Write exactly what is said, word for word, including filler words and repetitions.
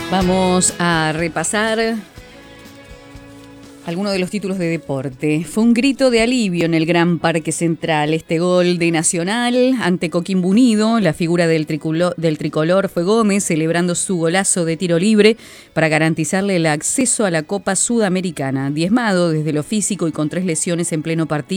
Vamos a repasar algunos de los títulos de deporte. Fue un grito de alivio en el Gran Parque Central. Este gol de Nacional ante Coquimbo Unido. La figura del tricolor, del tricolor fue Gómez, celebrando su golazo de tiro libre para garantizarle el acceso a la Copa Sudamericana. Diezmado desde lo físico y con tres lesiones en pleno partido.